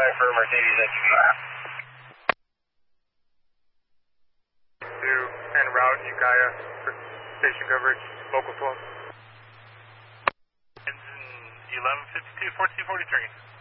for Mercedes Ukiah. To en route, Ukiah for station coverage, local 12. Engine 1152, 1443.